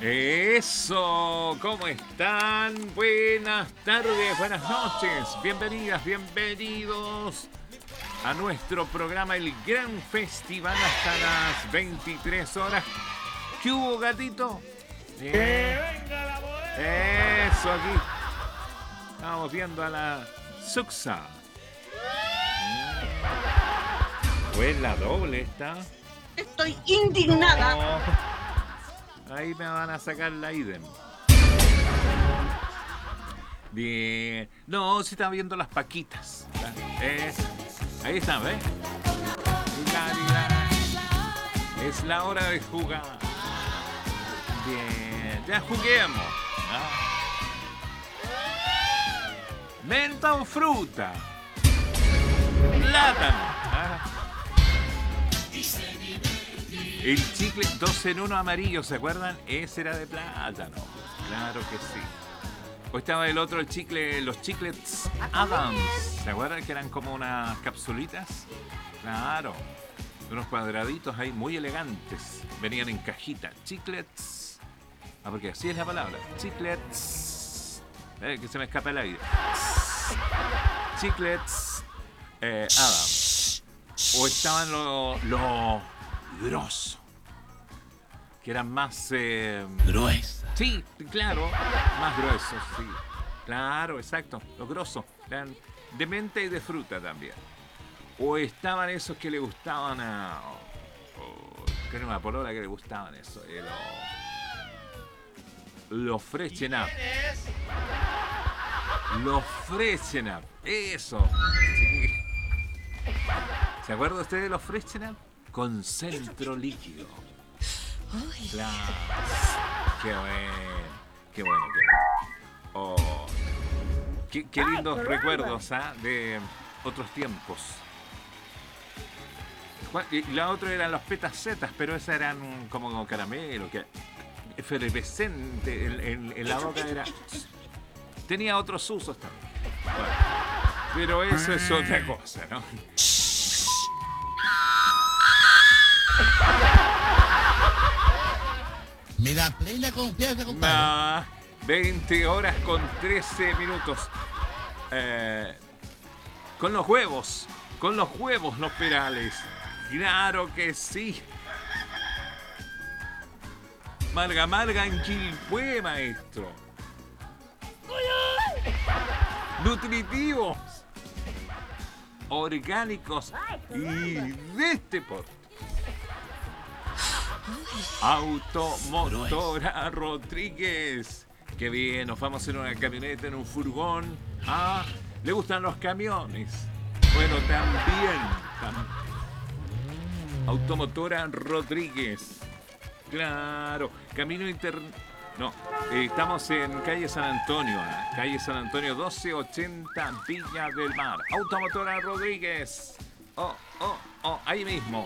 Eso, ¿cómo están? Buenas tardes, buenas noches, bienvenidas, bienvenidos a nuestro programa El Gran Festival hasta las 23 horas. ¿Qué hubo, gatito? venga la bodega! Eso, aquí estamos viendo a la Suxa. Pues la doble esta. Estoy indignada. Oh, ahí me van a sacar la idem. Bien. No, si están viendo las paquitas. Ahí están, ¿ves? Es la hora de jugar. Bien, ya juguemos. Menta o fruta. Plátano. El chicle 2 en 1 amarillo, ¿se acuerdan? Ese era de plátano. Claro que sí. O estaba el otro, el chicle, los chiclets Adams. ¿Se acuerdan que eran como unas capsulitas? Claro. Unos cuadraditos ahí muy elegantes. Venían en cajita. Chiclets. Porque así es la palabra. Chiclets. Que se me escapa el aire. Chiclets Adams. O estaban los grosos, que eran más Gruesa. sí, claro, más gruesos, sí, claro, exacto, los grosos, eran de menta y de fruta también. O estaban esos que le gustaban a que era una polola que le gustaban eso, los Freshen Up. Los Freshen Up, eso, sí. ¿Se acuerda usted de los Freshen Up? Con centro líquido. Claro. Qué bueno, qué bueno, qué bueno. Oh, qué lindos recuerdos, de otros tiempos. Y la otra eran los petacetas, pero esas eran como caramelo, que efervescente en la boca era. Tenía otros usos también. Bueno, pero eso es otra cosa, ¿no? Me da plena confianza, compadre. 20 horas con 13 minutos. Con los huevos los perales. Claro que sí. Marga en Quilpué, maestro. Nutritivos, orgánicos y de este porte. Automotora Rodríguez. Qué bien, nos vamos en una camioneta, en un furgón. ¿Le gustan los camiones? Bueno, también. Automotora Rodríguez. Claro, camino No, estamos en calle San Antonio. Calle San Antonio 1280, Villa del Mar. Automotora Rodríguez. Ahí mismo.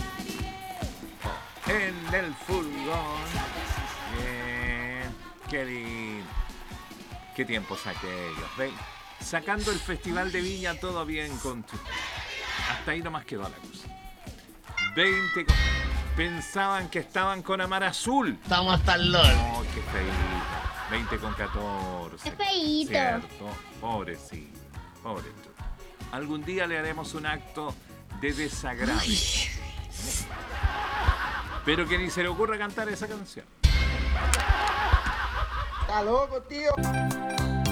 En el furgón. Bien. Qué lindo. Qué tiempos aquellos. ¿Ven? Sacando el Festival de Viña, todo bien con tu. Hasta ahí nomás quedó la cosa. 20. Pensaban que estaban con Amar Azul. Estamos hasta el LOL. Oh, qué feíto. 20 con 14. Qué feíto. Cierto. Pobrecito. Pobrecito. Algún día le haremos un acto de desagrado. Pero que ni se le ocurra cantar esa canción. Está loco, tío.